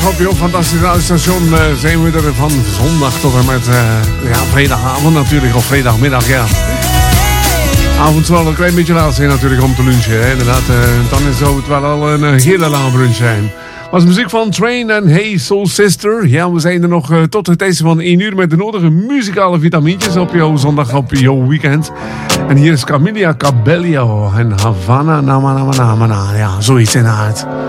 op jouw fantastische radiostation zijn we er van zondag tot en met vrijdagavond natuurlijk, of vrijdagmiddag, ja. Avond zal een klein beetje laat zijn natuurlijk om te lunchen, hè. Inderdaad, dan zou het wel al een hele lange brunch zijn. Was muziek van Train en Hey Soul Sister. Ja, we zijn er nog tot het tijd van 1 uur met de nodige muzikale vitamintjes op jouw zondag, op jouw weekend. En hier is Camila Cabello en Havana Namana. Ja, zoiets in haar.